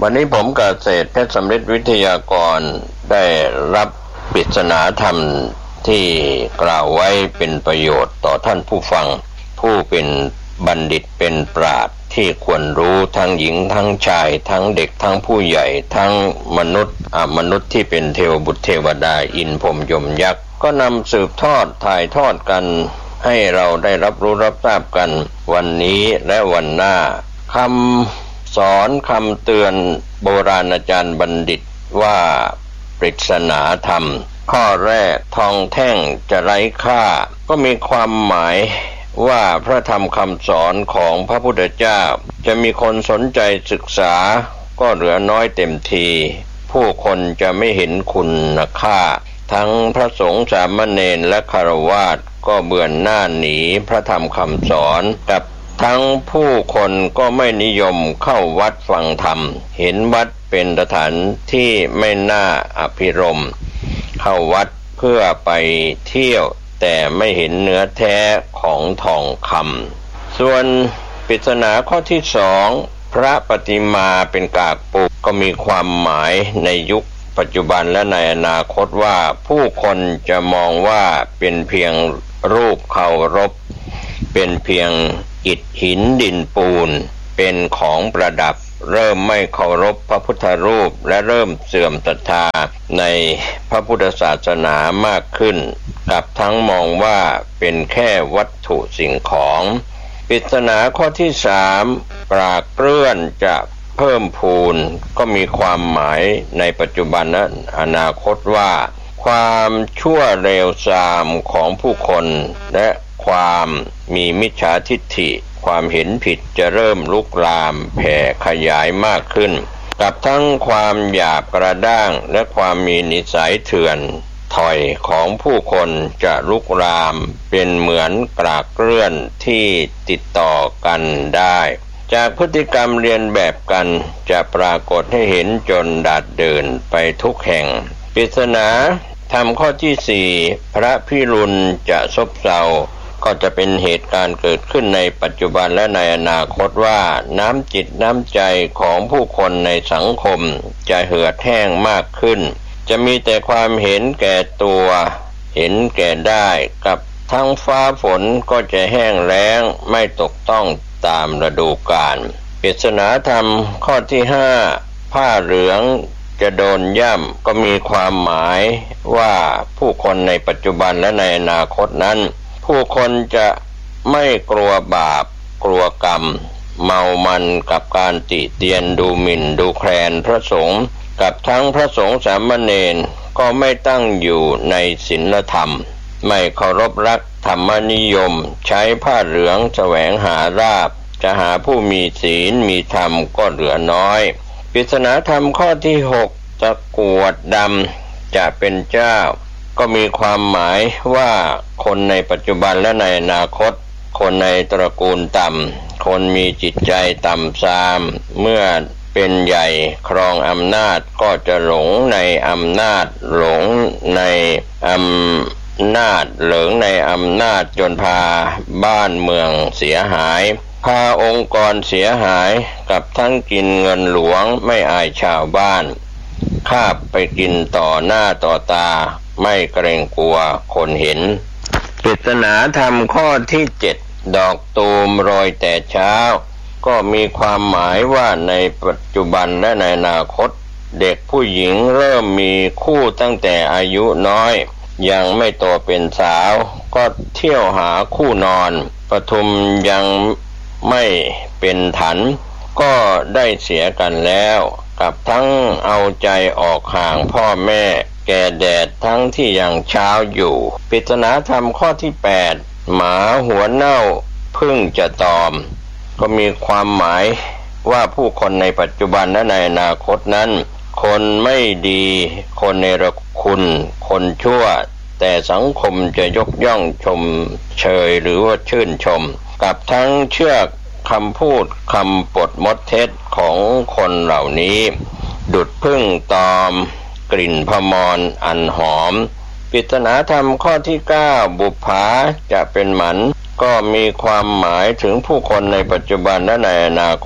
วันนี้ผมเกษตรเพชรสำริดวิทยากรได้รับปริศนาธรรมที่กล่าวไว้เป็นประโยชน์ต่อท่านผู้ฟังผู้เป็นบัณฑิตเป็นปราชญ์ที่ควรรู้ทั้งหญิงทั้งชายทั้งเด็กทั้งผู้ใหญ่ทั้งมนุษย์ที่เป็นเทวบุตรเทวดาอินทร์พรหมยมยักษ์ก็นำสืบทอดถ่ายทอดกันให้เราได้รับรู้รับทราบกันวันนี้และวันหน้าคำสอนคำเตือนโบราณอาจารย์บัณฑิตว่าปริศนาธรรมข้อแรกทองแท่งจะไร้ค่าก็มีความหมายว่าพระธรรมคำสอนของพระพุทธเจ้าจะมีคนสนใจศึกษาก็เหลือน้อยเต็มทีผู้คนจะไม่เห็นคุณค่าทั้งพระสงฆ์สามเณรและฆราวาสก็เบื่อหน้าหนีพระธรรมคำสอนกับทั้งผู้คนก็ไม่นิยมเข้าวัดฟังธรรมเห็นวัดเป็นสถานที่ไม่น่าอภิรมย์เข้าวัดเพื่อไปเที่ยวแต่ไม่เห็นเนื้อแท้ของทองคำส่วนปริศนาข้อที่สองพระปฏิมาเป็นกากปุกก็มีความหมายในยุคปัจจุบันและในอนาคตว่าผู้คนจะมองว่าเป็นเพียงรูปเคารพเป็นเพียงอิฐหินดินปูนเป็นของประดับเริ่มไม่เคารพพระพุทธรูปและเริ่มเสื่อมศรัทธาในพระพุทธศาสนามากขึ้นกับทั้งมองว่าเป็นแค่วัตถุสิ่งของปริศนาข้อที่สามปรากเปลื้อนจะเพิ่มพูนก็มีความหมายในปัจจุบันและอนาคตว่าความชั่วเลวทรามของผู้คนและความมีมิจฉาทิฏฐิความเห็นผิดจะเริ่มลุกลามแผ่ขยายมากขึ้นกับทั้งความหยาบกระด้างและความมีนิสัยเถื่อนถอยของผู้คนจะลุกลามเป็นเหมือนกรากเกลื่อนที่ติดต่อกันได้จากพฤติกรรมเรียนแบบกันจะปรากฏให้เห็นจนดาดเดินไปทุกแห่งปริศนาธรรมข้อที่สี่พระพิรุณจะซบเซาก็จะเป็นเหตุการณ์เกิดขึ้นในปัจจุบันและในอนาคตว่าน้ำจิตน้ำใจของผู้คนในสังคมจะเหือดแห้งมากขึ้นจะมีแต่ความเห็นแก่ตัวเห็นแก่ได้กับทั้งฟ้าฝนก็จะแห้งแล้งไม่ตกต้องตามฤดูกาลปริศนาธรรมข้อที่ห้าผ้าเหลืองจะโดนย่ำก็มีความหมายว่าผู้คนในปัจจุบันและในอนาคตนั้นผู้คนจะไม่กลัวบาปกลัวกรรมเมามันกับการติเตียนดูหมิ่นดูแคลนพระสงฆ์กับทั้งพระสงฆ์สามเณรก็ไม่ตั้งอยู่ในศีลธรรมไม่เคารพรักธรรมนิยมใช้ผ้าเหลืองแสวงหาลาภจะหาผู้มีศีลมีธรรมก็เหลือน้อยปริศนาธรรมข้อที่หกตะกรวดดำจะเป็นเจ้าก็มีความหมายว่าคนในปัจจุบันและในอนาคตคนในตระกูลต่ำคนมีจิตใจต่ำทรามเมื่อเป็นใหญ่ครองอำนาจก็จะหลงในอำนาจหลงในอำนาจเหลิงในอำนาจจนพาบ้านเมืองเสียหายพาองค์กรเสียหายกับทั้งกินเงินหลวงไม่อายชาวบ้านคาบไปกินต่อหน้าต่อตาไม่เกรงกลัวคนเห็นปริศนาธรรมข้อที่เจ็ดดอกตูมโรยแต่เช้าก็มีความหมายว่าในปัจจุบันและในอนาคตเด็กผู้หญิงเริ่มมีคู่ตั้งแต่อายุน้อยยังไม่โตเป็นสาวก็เที่ยวหาคู่นอนปทุมยังไม่เป็นถันก็ได้เสียกันแล้วกับทั้งเอาใจออกห่างพ่อแม่แก่แดดทั้งที่ยังเช้าอยู่ปริศนาธรรมข้อที่แปดหมาหัวเน่าพึ่งจะตอมก็มีความหมายว่าผู้คนในปัจจุบันและในอนาคตนั้นคนไม่ดีคนเนรคุณคนชั่วแต่สังคมจะยกย่องชมเชยหรือว่าชื่นชมกับทั้งเชื่อคำพูดคำปดมดเท็จของคนเหล่านี้ดุจพึ่งตอมกลิ่นพมรอันหอมปริศนาธรรมข้อที่เก้าบุปผาจะเป็นหมันก็มีความหมายถึงผู้คนในปัจจุบันและในอนาคต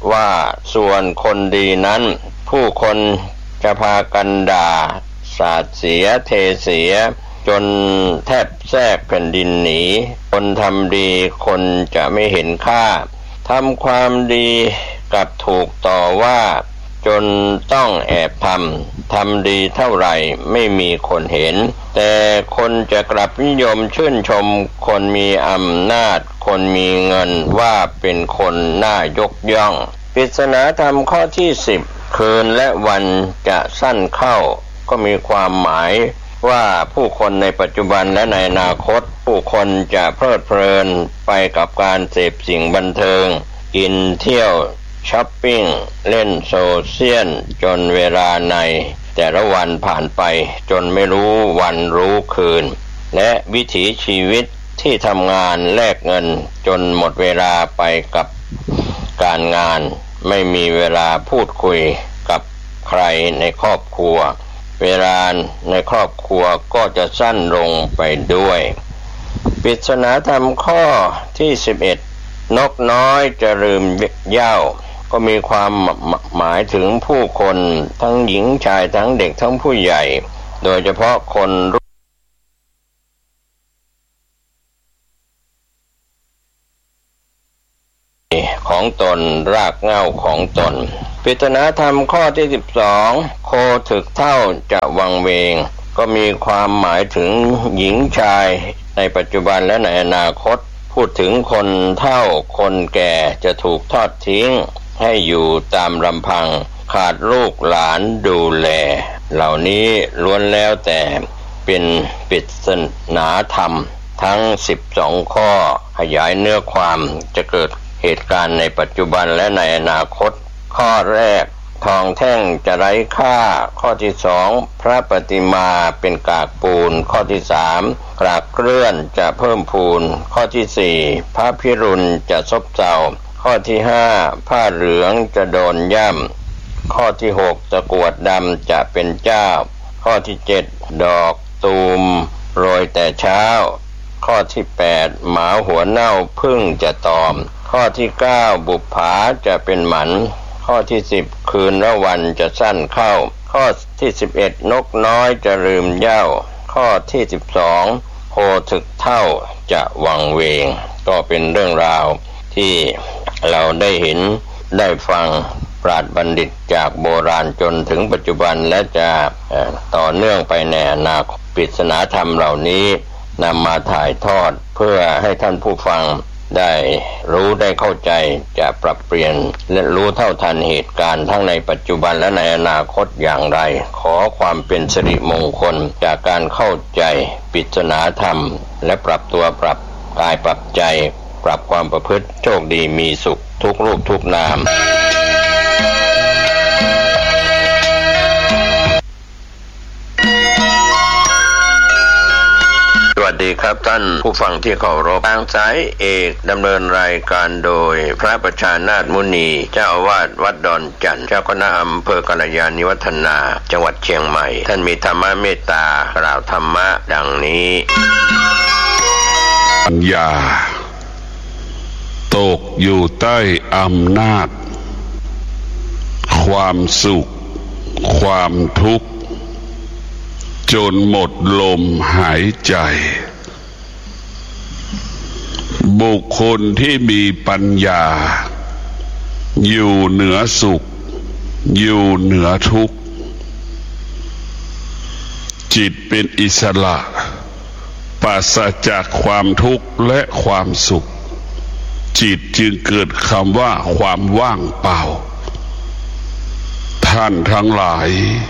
ว่าส่วนคนดีนั้นผู้คนจะพากันด่าสาดเสียเทเสียจนแทบแทรกแผ่นดินหนีคนทำดีคนจะไม่เห็นค่าทำความดีกลับถูกต่อว่าจนต้องแอบทำดีเท่าไหร่ไม่มีคนเห็นแต่คนจะกลับนิยมชื่นชมคนมีอำนาจคนมีเงินว่าเป็นคนน่ายกย่องปริศนาธรรมข้อที่10คืนและวันจะสั้นเข้าก็มีความหมายว่าผู้คนในปัจจุบันและในอนาคตผู้คนจะเพลิดเพลินไปกับการเสพสิ่งบันเทิงกินเที่ยวช้อปปิ้งเล่นโซเชียลจนเวลาในแต่ละวันผ่านไปจนไม่รู้วันรู้คืนและวิถีชีวิตที่ทำงานแลกเงินจนหมดเวลาไปกับการงานไม่มีเวลาพูดคุยกับใครในครอบครัวเวลาในครอบครัวก็จะสั้นลงไปด้วยปริศนาธรรมข้อที่11นกน้อยจะลืมเหย้าก็มีความหมายถึงผู้คนทั้งหญิงชายทั้งเด็กทั้งผู้ใหญ่โดยเฉพาะคนของตนรากเหง้าของตนปริศนาธรรมข้อที่12โคถึกเท่าจะวังเวงก็มีความหมายถึงหญิงชายในปัจจุบันและในอนาคตพูดถึงคนเฒ่าคนแก่จะถูกทอดทิ้งให้อยู่ตามลำพังขาดลูกหลานดูแลเหล่านี้ล้วนแล้วแต่เป็นปริศนาธรรมทั้ง12ข้อขยายเนื้อความจะเกิดเหตุการณ์ในปัจจุบันและในอนาคตข้อแรกทองแท่งจะไร้ค่าข้อที่2พระปฏิมาเป็นกากปูนข้อที่3กรากเกลื่อนจะเพิ่มพูนข้อที่4พระพิรุณจะซบเซาข้อที่5ผ้าเหลืองจะโดนย่ำข้อที่6ตะกรวดดำจะเป็นเจ้าข้อที่7ดอกตูมโรยแต่เช้าข้อที่8หมาหัวเน่าพึ่งจะตอมข้อที่9บุปผาจะเป็นหมันข้อที่10คืนและวันจะสั้นเข้าข้อที่11นกน้อยจะลืมเหย้าข้อที่12โคถึกเท่าจะวังเวงก็เป็นเรื่องราวที่เราได้เห็นได้ฟังปราชญ์บัณฑิตจากโบราณจนถึงปัจจุบันและจะต่อเนื่องไปในอนาคตปริศนาธรรมเหล่านี้นำมาถ่ายทอดเพื่อให้ท่านผู้ฟังได้รู้ได้เข้าใจจะปรับเปลี่ยนและรู้เท่าทันเหตุการณ์ทั้งในปัจจุบันและในอนาคตอย่างไรขอความเป็นสิริมงคลจากการเข้าใจปริศนาธรรมและปรับตัวปรับกายปรับใจปรับความประพฤติโชคดีมีสุขทุกรูปทุกนามสวัสดีครับท่านผู้ฟังที่เคารพทางสายเอกดำเนินรายการโดยพระประชานาถมุนีเจ้าอาวาสวัดดอนจันทร์เจ้าคณะอำเภอกัลยาณิวัฒนาจังหวัดเชียงใหม่ท่านมีธรรมเมตตากล่าวธรรมะดังนี้ปัญญาตกอยู่ใต้อำนาจความสุขความทุกข์จนหมดลมหายใจบุคคลที่มีปัญญาอยู่เหนือสุขอยู่เหนือทุกข์จิตเป็นอิสระปราศจากความทุกข์และความสุขจิตจึงเกิดคำว่าความว่างเปล่าท่านทั้งหลาย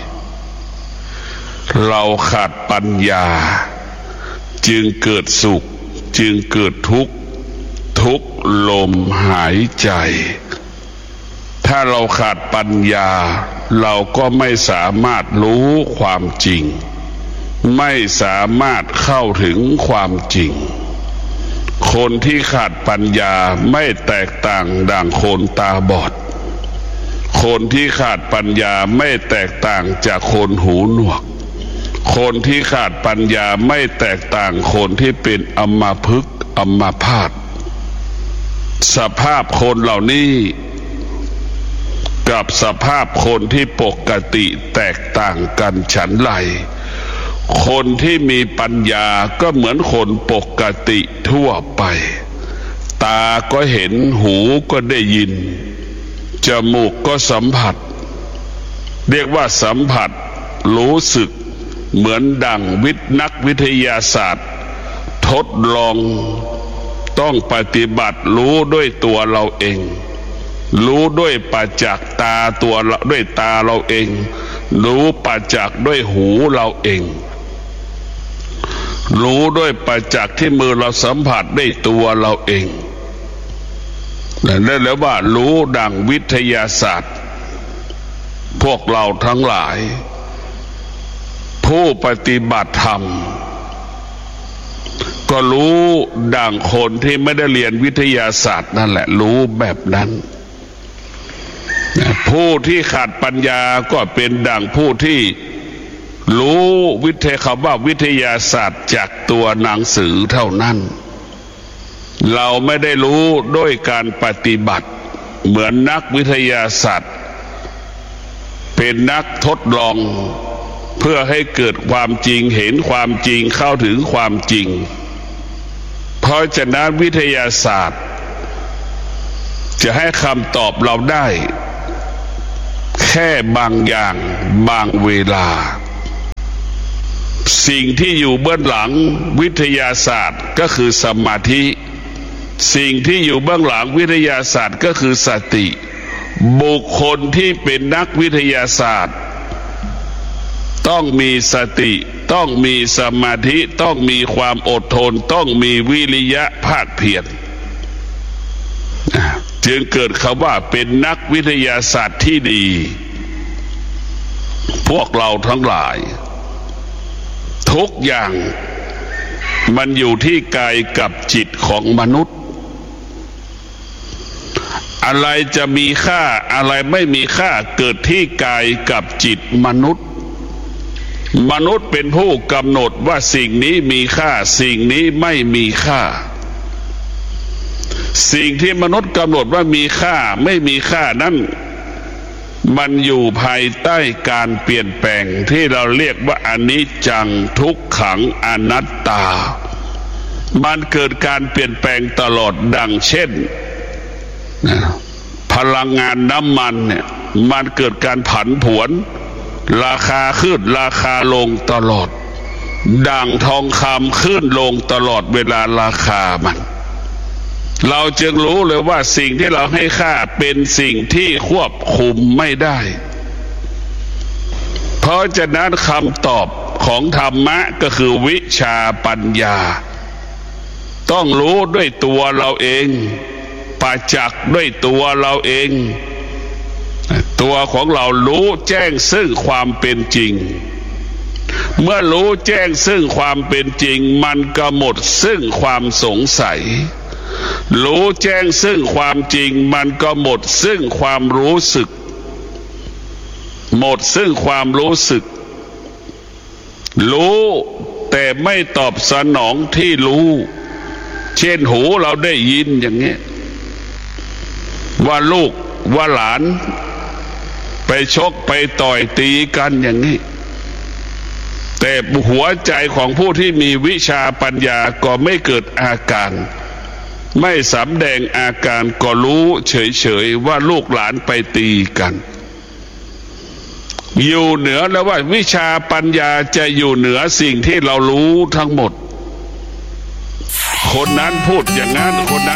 เราขาดปัญญาจึงเกิดสุขจึงเกิดทุกข์ทุกลมหายใจถ้าเราขาดปัญญาเราก็ไม่สามารถรู้ความจริงไม่สามารถเข้าถึงความจริงคนที่ขาดปัญญาไม่แตกต่างดังคนตาบอดคนที่ขาดปัญญาไม่แตกต่างจากคนหูหนวกคนที่ขาดปัญญาไม่แตกต่างคนที่เป็นอัมพฤกษ์อัมพาตสภาพคนเหล่านี้กับสภาพคนที่ปกติแตกต่างกันฉันไรคนที่มีปัญญาก็เหมือนคนปกติทั่วไปตาก็เห็นหูก็ได้ยินจมูกก็สัมผัสเรียกว่าสัมผัสรู้สึกเหมือนดั่งนักวิทยาศาสตร์ทดลองต้องปฏิบัติรู้ด้วยตัวเราเองรู้ด้วยประจักษ์ตาตัวเราด้วยตาเราเองรู้ประจักษ์ด้วยหูเราเองรู้ด้วยประจักษ์ที่มือเราสัมผัสได้ตัวเราเองนั่นเรียกว่ารู้ดังวิทยาศาสตร์พวกเราทั้งหลายผู้ปฏิบัติธรรมก็รู้ดังคนที่ไม่ได้เรียนวิทยาศาสตร์นั่นแหละรู้แบบนั้นผู้ที่ขาดปัญญาก็เป็นดังผู้ที่รู้คำว่าวิทยาศาสตร์จากตัวหนังสือเท่านั้นเราไม่ได้รู้ด้วยการปฏิบัติเหมือนนักวิทยาศาสตร์เป็นนักทดลองเพื่อให้เกิดความจริงเห็นความจริงเข้าถึงความจริงเพราะฉะนั้นวิทยาศาสตร์จะให้คำตอบเราได้แค่บางอย่างบางเวลาสิ่งที่อยู่เบื้องหลังวิทยาศาสตร์ก็คือสมาธิสิ่งที่อยู่เบื้องหลังวิทยาศาสตร์ก็คือสติบุคคลที่เป็นนักวิทยาศาสตร์ต้องมีสติต้องมีสมาธิต้องมีความอดทนต้องมีวิริยะภาคเพียรจึงเกิดคำว่าเป็นนักวิทยาศาสตร์ที่ดีพวกเราทั้งหลายทุกอย่างมันอยู่ที่กายกับจิตของมนุษย์อะไรจะมีค่าอะไรไม่มีค่าเกิดที่กายกับจิตมนุษย์เป็นผู้กำหนดว่าสิ่งนี้มีค่าสิ่งนี้ไม่มีค่าสิ่งที่มนุษย์กำหนดว่ามีค่าไม่มีค่านั้นมันอยู่ภายใต้การเปลี่ยนแปลงที่เราเรียกว่าอนิจจังทุกขังอนัตตามันเกิดการเปลี่ยนแปลงตลอดดังเช่นพลังงานน้ำมันเนี่ยมันเกิดการผันผวนราคาขึ้นราคาลงตลอดดังทองคำขึ้นลงตลอดเวลาราคามันเราจึงรู้เลยว่าสิ่งที่เราให้ค่าเป็นสิ่งที่ควบคุมไม่ได้เพราะฉะนั้นคำตอบของธรรมะก็คือวิชาปัญญาต้องรู้ด้วยตัวเราเองประจักษ์ด้วยตัวเราเองตัวของเรารู้แจ้งซึ่งความเป็นจริงเมื่อรู้แจ้งซึ่งความเป็นจริงมันก็หมดซึ่งความสงสัยรู้แจ้งซึ่งความจริงมันก็หมดซึ่งความรู้สึกหมดซึ่งความรู้สึกรู้แต่ไม่ตอบสนองที่รู้เช่นหูเราได้ยินอย่างนี้ว่าลูกว่าหลานไปชกไปต่อยตีกันอย่างนี้แต่หัวใจของผู้ที่มีวิชาปัญญาก็ไม่เกิดอาการไม่สำแดงอาการก็รู้เฉยๆว่าลูกหลานไปตีกันอยู่เหนือแล้วว่าวิชาปัญญาจะอยู่เหนือสิ่งที่เรารู้ทั้งหมดคนนั้นพูดอย่างนั้นคนนั้น